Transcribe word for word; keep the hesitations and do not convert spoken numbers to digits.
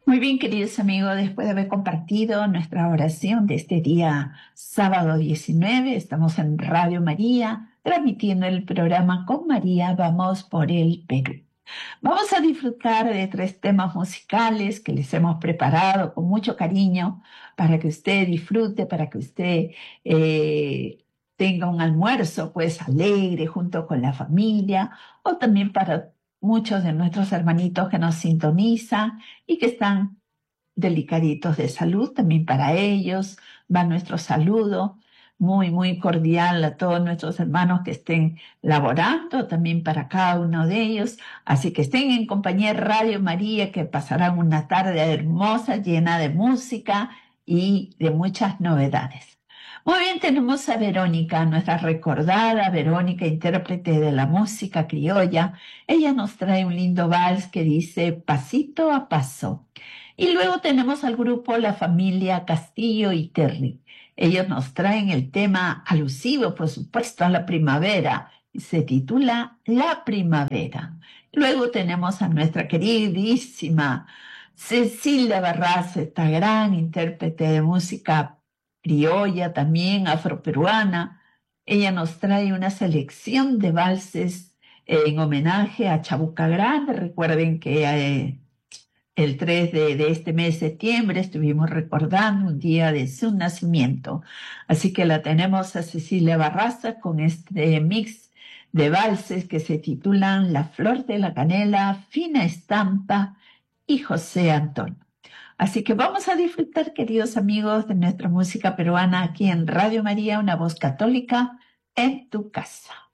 Muy bien, queridos amigos, después de haber compartido nuestra oración de este día sábado diecinueve, estamos en Radio María, transmitiendo el programa Con María, vamos por el Perú. Vamos a disfrutar de tres temas musicales que les hemos preparado con mucho cariño para que usted disfrute, para que usted eh, tenga un almuerzo pues alegre junto con la familia, o también para muchos de nuestros hermanitos que nos sintonizan y que están delicaditos de salud. También para ellos va nuestro saludo muy, muy cordial a todos nuestros hermanos que estén laborando, también para cada uno de ellos. Así que estén en compañía de Radio María, que pasarán una tarde hermosa, llena de música y de muchas novedades. Muy bien, tenemos a Verónica, nuestra recordada Verónica, intérprete de la música criolla. Ella nos trae un lindo vals que dice Pasito a Paso. Y luego tenemos al grupo La Familia Castillo y Terry. Ellos nos traen el tema alusivo, por supuesto, a la primavera. Se titula La Primavera. Luego tenemos a nuestra queridísima Cecilia Barraza, esta gran intérprete de música criolla, también afroperuana. Ella nos trae una selección de valses en homenaje a Chabuca Grande. Recuerden que eh, el tres de, de este mes de septiembre estuvimos recordando un día de su nacimiento. Así que la tenemos a Cecilia Barraza con este mix de valses que se titulan La Flor de la Canela, Fina Estampa y José Antonio. Así que vamos a disfrutar, queridos amigos, de nuestra música peruana aquí en Radio María, una voz católica en tu casa.